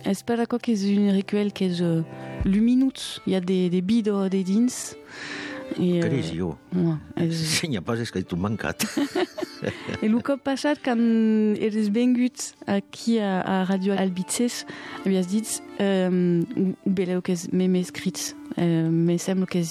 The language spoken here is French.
Espera que és un rituel que és luminut. Hi ha de bidor de dins. Carisio. Sí, n'hi ha pas escrit un mancat. E el cop passat, quan eres vengut aquí a Radio Albitzes, havies dit, beleu que és mem escrit, me sembla que és